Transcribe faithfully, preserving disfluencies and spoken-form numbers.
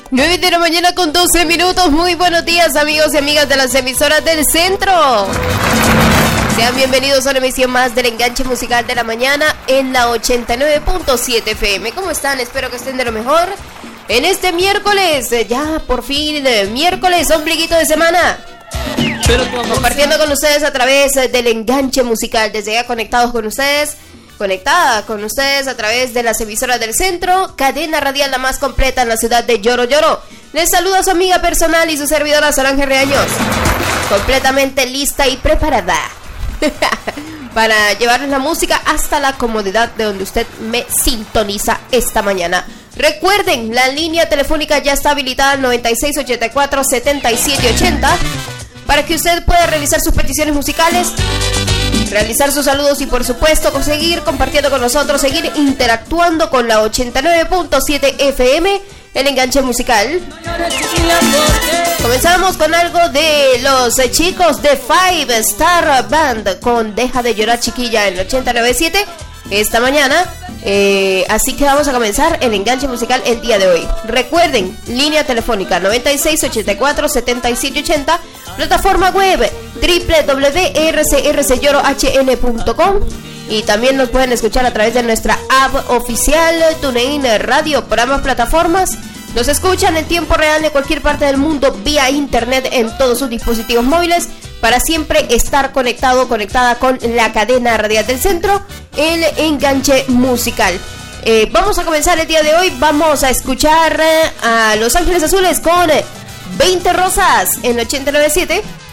nueve de la mañana con doce minutos. Muy buenos días, amigos y amigas de las emisoras del centro. Sean bienvenidos a una emisión más del Enganche Musical de la Mañana en la ochenta y nueve punto siete F M. ¿Cómo están? Espero que estén de lo mejor. En este miércoles, ya por fin, miércoles, ombliguito de semana. Compartiendo con ustedes a través del Enganche Musical. Desde ya conectados con ustedes. Conectada con ustedes a través de las emisoras del centro, cadena radial la más completa en la ciudad de Lloro Lloro. Les saluda su amiga personal y su servidora Solange Reaños, completamente lista y preparada para llevarles la música hasta la comodidad de donde usted me sintoniza esta mañana. Recuerden, la línea telefónica ya está habilitada al noventa y seis ochenta y cuatro setenta y siete ochenta para que usted pueda realizar sus peticiones musicales, realizar sus saludos y por supuesto seguir compartiendo con nosotros, seguir interactuando con la ochenta y nueve punto siete F M, el Enganche Musical. Comenzamos con algo de los chicos de Five Star Band con Deja de Llorar Chiquilla en el ochenta y nueve punto siete esta mañana. Eh, así que vamos a comenzar el Enganche Musical el día de hoy. Recuerden, línea telefónica noventa y seis ochenta y cuatro setenta y siete ochenta, plataforma web doble u doble u doble u punto r c r c lloro h n punto com, y también nos pueden escuchar a través de nuestra app oficial TuneIn Radio. Por ambas plataformas nos escuchan en tiempo real de cualquier parte del mundo vía internet en todos sus dispositivos móviles, para siempre estar conectado, conectada con la cadena radial del centro, el Enganche Musical. Eh, vamos a comenzar el día de hoy. Vamos a escuchar a Los Ángeles Azules con veinte Rosas en ochenta y nueve punto siete.